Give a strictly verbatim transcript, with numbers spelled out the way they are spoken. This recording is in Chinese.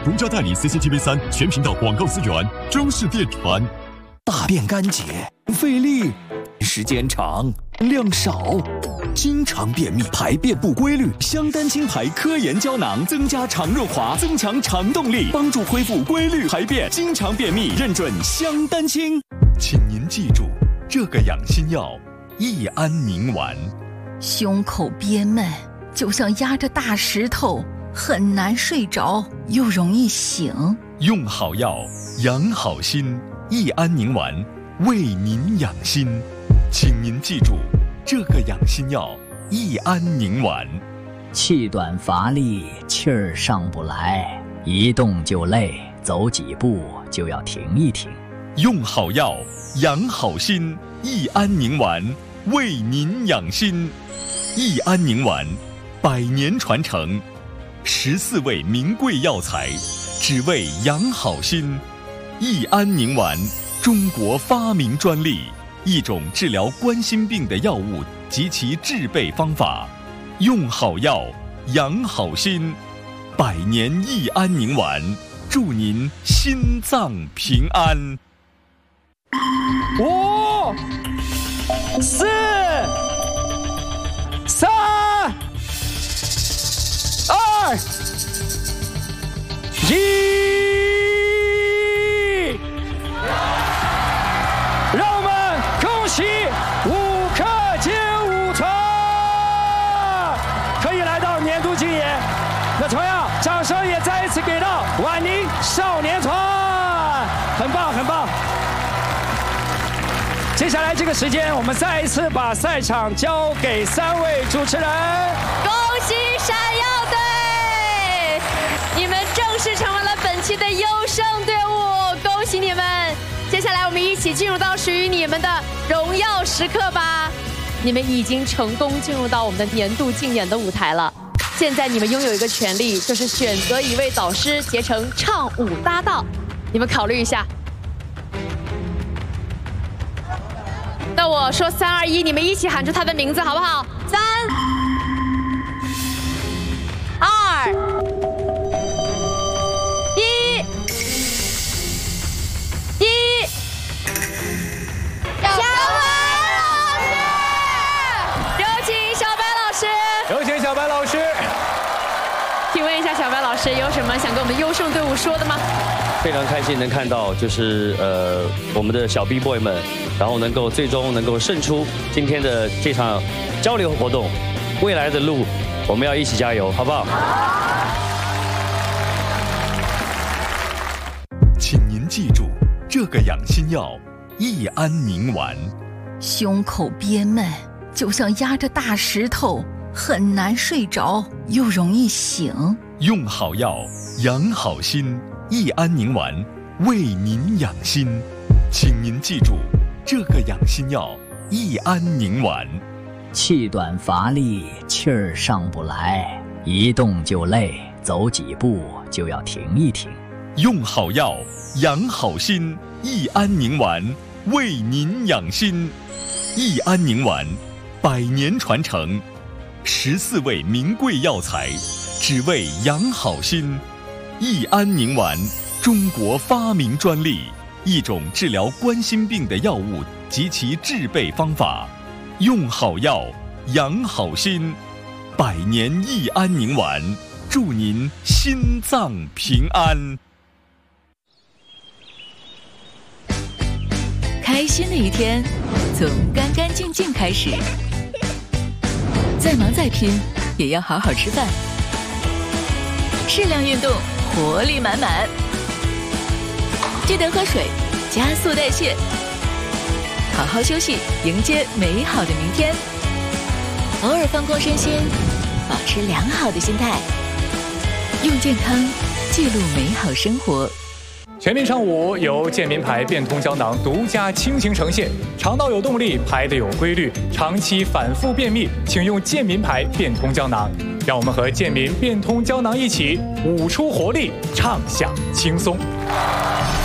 独家代理 C C T V 三全频道广告资源，中式电传。 大便干结，费力，时间长，量少，经常便秘，排便不规律。香丹清排科研胶囊增加肠润滑，增强肠动力，帮助恢复规律排便。经常便秘，认准香丹清。 请您记住，这个养心药益安宁丸。 胸口憋闷，就像压着大石头，很难睡着，又容易醒。 用好药，养好心。益安宁丸为您养心，请您记住，这个养心药益安宁丸。 气短乏力，气儿上不来，一动就累，走几步就要停一停。 用好药，养好心，益安宁丸为您养心。益安宁丸，百年传承，十四味名贵药材，只为养好心。益安宁丸，中国发明专利，一种治疗冠心病的药物及其制备方法。用好药，养好心，百年益安宁丸，祝您心脏平安。 五、四、三、二、一。让我们恭喜五克金五团可以来到年度竞演。那同样，掌声也再一次给到宛宁少年团，很棒很棒。接下来这个时间，我们再一次把赛场交给三位主持人。 恭喜闪耀队，你们正式成为了本期的优胜队伍，恭喜你们！接下来我们一起进入到属于你们的荣耀时刻吧。你们已经成功进入到我们的年度竞演的舞台了。现在你们拥有一个权利，就是选择一位导师结成唱舞搭档。你们考虑一下。那我说三二一，你们一起喊出他的名字，好不好？三、二、一，一。小白老师，有请小白老师。 有请小白老师。 请问一下，小白老师有什么想跟我们优胜队伍说的吗？ 非常开心能看到，就是呃我们的小 B boy 们，然后能够最终能够胜出今天的这场交流活动。未来的路，我们要一起加油，好不好？ 请您记住，这个养心药益安宁丸。 胸口憋闷，就像压着大石头，很难睡着，又容易醒。 用好药，养好心。益安宁丸为您养心，请您记住，这个养心药益安宁丸。 气短乏力，气儿上不来，一动就累，走几步就要停一停。 用好药，养好心，益安宁丸为您养心。益安宁丸，百年传承，十四味名贵药材，只为养好心。益安宁丸，中国发明专利，一种治疗冠心病的药物及其制备方法。用好药，养好心，百年益安宁丸，祝您心脏平安。 开心的一天，从干干净净开始。再忙再拼，也要好好吃饭。适量运动，活力满满。记得喝水，加速代谢。好好休息，迎接美好的明天。偶尔放空身心，保持良好的心态。用健康记录美好生活。 全民唱舞由健民牌变通胶囊独家倾情呈现，肠道有动力，排得有规律，长期反复便秘，请用健民牌变通胶囊。让我们和健民变通胶囊一起舞出活力，畅享轻松。